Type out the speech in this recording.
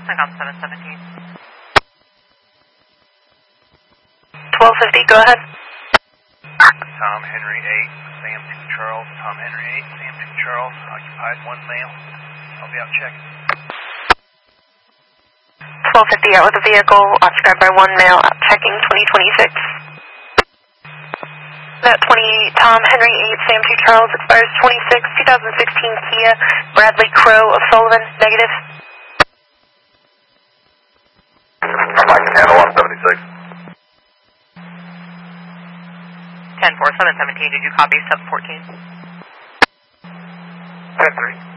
SYNCOM 717. 1250, go ahead. Tom Henry 8, Sam 2 Charles. Tom Henry 8, Sam 2 Charles. Occupied 1 male. I'll be out checking. 1250 out with the vehicle, occupied by 1 male, out checking 2026. That 28, Tom Henry 8, Sam 2 Charles, expires 26, 2016 Kia, Bradley Crow of Sullivan, negative. I can handle 176. 10-4, 717, did you copy 714? 10-3.